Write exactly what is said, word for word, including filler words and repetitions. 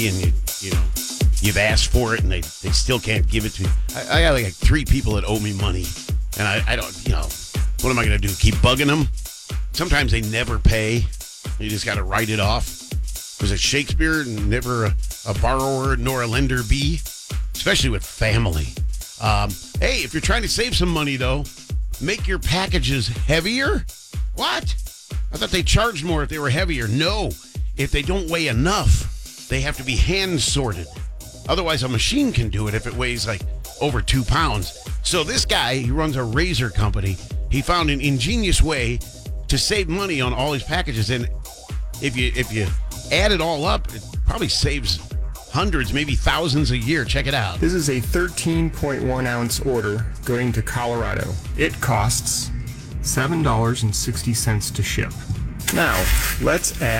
and you, you know, you've asked for it and they, they still can't give it to you. I, I got like three people that owe me money, and I, I don't, you know, what am I going to do? Keep bugging them? Sometimes they never pay. You just got to write it off. Was it Shakespeare? Never a, a borrower nor a lender be, especially with family. Um, hey, if you're trying to save some money, though, make your packages heavier. What? I thought they charged more if they were heavier. No, if they don't weigh enough, they have to be hand sorted. Otherwise, a machine can do it if it weighs like over two pounds. So this guy, he runs a razor company. He found an ingenious way to save money on all his packages. And if you if you add it all up, it probably saves hundreds, maybe thousands a year. Check it out. This is a thirteen point one ounce order going to Colorado. It costs seven dollars and sixty cents to ship. Now, let's add